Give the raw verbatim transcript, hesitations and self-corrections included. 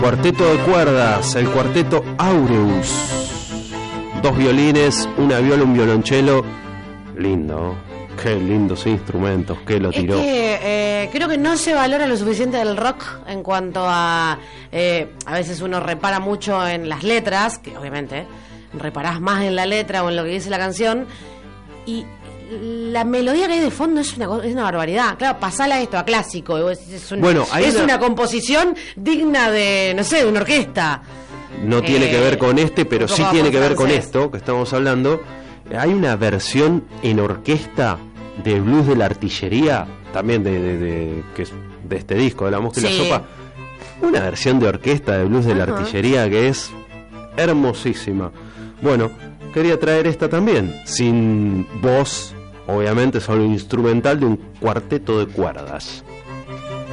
cuarteto de cuerdas, el cuarteto Aureus. Dos violines, una viola, un violonchelo. Lindo, qué lindos instrumentos, que lo tiró. Es que eh, creo que no se valora lo suficiente del rock en cuanto a... Eh, a veces uno repara mucho en las letras, que obviamente reparás más en la letra o en lo que dice la canción, y la melodía que hay de fondo es una es una barbaridad. Claro, pasala esto a clásico, es, un, bueno, es una... una composición digna de, no sé, de una orquesta. No eh, tiene que ver con este, pero sí tiene que ver con esto que estamos hablando. Hay una versión en orquesta de Blues de la Artillería, también de, de, de, que es de este disco, de La Mosca y sí. la Sopa. Una versión de orquesta de Blues de la uh-huh. Artillería que es hermosísima. Bueno, quería traer esta también, sin voz, obviamente, solo instrumental, de un cuarteto de cuerdas.